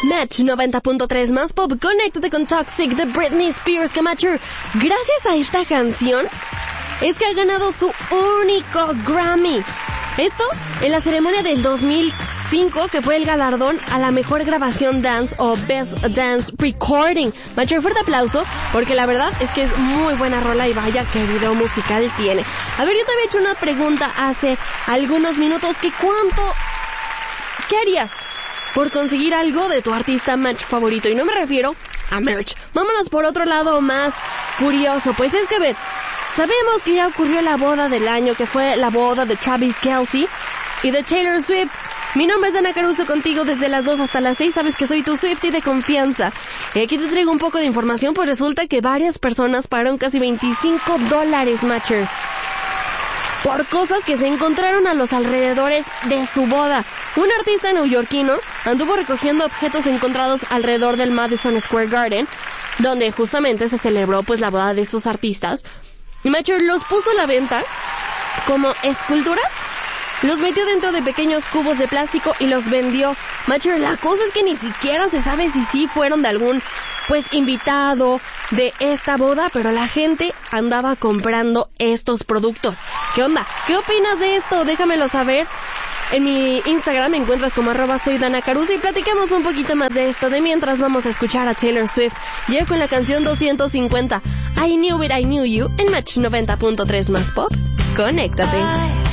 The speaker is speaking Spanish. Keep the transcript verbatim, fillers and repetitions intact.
Match noventa punto tres más pop, conéctate con Toxic de Britney Spears, que Macho, gracias a esta canción, es que ha ganado su único Grammy. Esto en la ceremonia del dos mil cinco, que fue el galardón a la mejor grabación dance o Best Dance Recording. Macho, fuerte aplauso, porque la verdad es que es muy buena rola y vaya que video musical tiene. A ver, yo te había hecho una pregunta hace algunos minutos, que cuánto, ¿qué harías por conseguir algo de tu artista Match favorito? Y no me refiero a merch. Vámonos por otro lado más curioso. Pues es que, ver, sabemos que ya ocurrió la boda del año, que fue la boda de Travis Kelce y de Taylor Swift. Mi nombre es Dana Caruso, contigo desde las dos hasta las seis. Sabes que soy tu Swiftie de confianza. Y aquí te traigo un poco de información, pues resulta que varias personas pagaron casi veinticinco dólares, Matcher, por cosas que se encontraron a los alrededores de su boda. Un artista neoyorquino anduvo recogiendo objetos encontrados alrededor del Madison Square Garden, donde justamente se celebró pues la boda de estos artistas. Y Matcher los puso a la venta como esculturas. Los metió dentro de pequeños cubos de plástico y los vendió. Matcher, la cosa es que ni siquiera se sabe si sí fueron de algún pues invitado de esta boda, pero la gente andaba comprando estos productos. ¿Qué onda? ¿Qué opinas de esto? Déjamelo saber. En mi Instagram me encuentras como arroba soy Dana Caruso y platicamos un poquito más de esto. De mientras vamos a escuchar a Taylor Swift. Llega con la canción doscientos cincuenta, I Knew It, I Knew You, en Match noventa punto tres más pop. Conéctate.